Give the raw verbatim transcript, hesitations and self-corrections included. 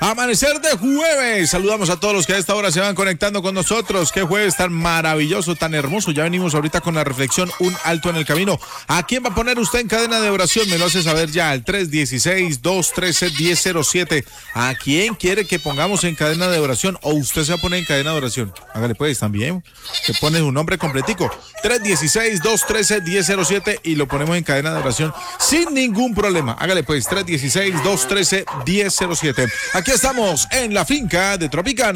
Amanecer de jueves. Saludamos a todos los que a esta hora se van conectando con nosotros. Qué jueves tan maravilloso, tan hermoso. Ya venimos ahorita con la reflexión, un alto en el camino. ¿A quién va a poner usted en cadena de oración? Me lo hace saber ya al tres uno seis, dos uno tres, uno cero cero siete. ¿A quién quiere que pongamos en cadena de oración? ¿O usted se va a poner en cadena de oración? Hágale pues también. Se pone un nombre completico. tres uno seis, dos uno tres, uno cero cero siete y lo ponemos en cadena de oración sin ningún problema. Hágale pues tres uno seis, dos uno tres, uno cero cero siete. Aquí estamos en la finca de Tropicana.